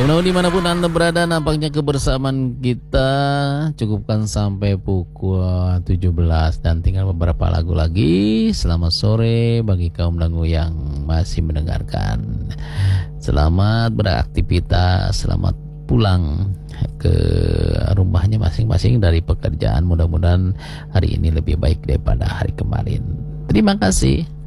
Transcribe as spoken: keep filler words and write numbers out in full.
Walau dimanapun Anda berada, nampaknya kebersamaan kita cukupkan sampai pukul tujuh belas dan tinggal beberapa lagu lagi. Selamat sore bagi kaum dangu yang masih mendengarkan. Selamat beraktivitas, selamat pulang ke rumahnya masing-masing dari pekerjaan. Mudah-mudahan hari ini lebih baik daripada hari kemarin. Terima kasih.